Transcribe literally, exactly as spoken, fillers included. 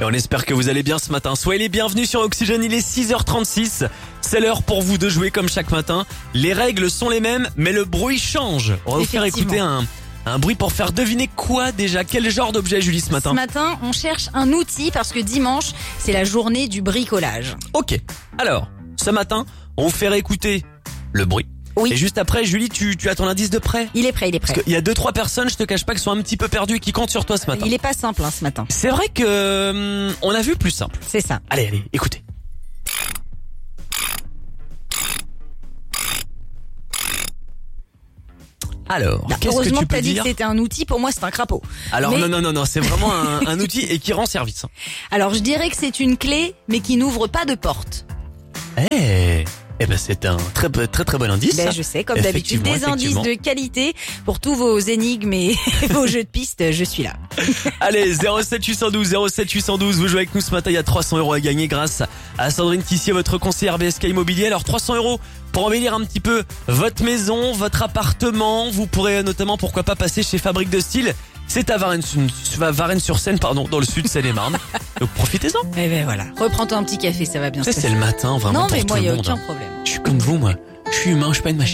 on espère que vous allez bien ce matin. Soyez les bienvenus sur Oxygène, il est six heures trente-six. C'est l'heure pour vous de jouer comme chaque matin. Les règles sont les mêmes, mais le bruit change. On va vous faire écouter un, un bruit pour faire deviner quoi déjà. Quel genre d'objet, Julie, ce matin? Ce matin, on cherche un outil parce que dimanche, c'est la journée du bricolage. Ok, alors, ce matin, on vous fait écouter le bruit. Oui. Et juste après, Julie, tu, tu as ton indice de prêt? Il est prêt, il est prêt. Parce qu'il y a deux, trois personnes, je te cache pas, qui sont un petit peu perdues et qui comptent sur toi ce matin. Il est pas simple hein, ce matin. C'est vrai que hum, on a vu plus simple. C'est ça. Allez, allez, écoutez. Alors, Bah, qu'est-ce que heureusement tu que t'as peux dit dire? que c'était un outil, pour moi c'est un crapaud. Alors Mais- non, non, non, non, c'est vraiment un, un outil et qui rend service. hein. Alors je dirais que c'est une clé, mais qui n'ouvre pas de porte. Eh, eh ben c'est un très très très, très bon indice. Ben, je sais, comme d'habitude, Effectivement, des indices effectivement. de qualité pour tous vos énigmes et vos jeux de pistes, je suis là. Allez, zéro sept huit un deux, zéro sept huit un deux, vous jouez avec nous ce matin, il y a trois cents euros à gagner grâce à Sandrine Tissier, votre conseiller R B S K Immobilier. Alors trois cents euros pour embellir un petit peu votre maison, votre appartement. Vous pourrez notamment, pourquoi pas, passer chez Fabrique de Style. C'est à Varennes, Varennes-sur-Seine, pardon, dans le sud Seine-et-Marne. Donc profitez-en. Et ben voilà. Reprends-toi un petit café, ça va bien Ça, se c'est passer. le matin, vraiment Non pour mais tout moi, il le y a monde. aucun hein. problème. Je suis comme vous, moi. Je suis humain, je suis pas une machine.